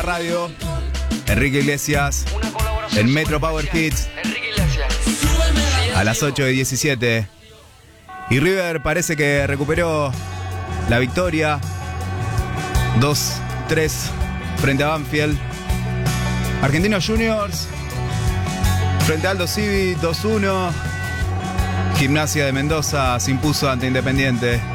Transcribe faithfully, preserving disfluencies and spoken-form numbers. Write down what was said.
Radio, Enrique Iglesias, en Metro Power Hits, a las ocho y diecisiete. Y River parece que recuperó la victoria, dos tres frente a Banfield. Argentinos Juniors frente a Aldo Civi, dos uno. Gimnasia de Mendoza se impuso ante Independiente.